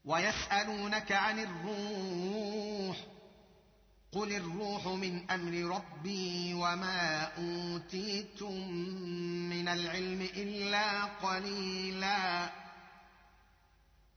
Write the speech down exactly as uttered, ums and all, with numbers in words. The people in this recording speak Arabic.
ويسألونك عن الروح قل الروح من أمر ربي وما أوتيتم من العلم إلا قليلا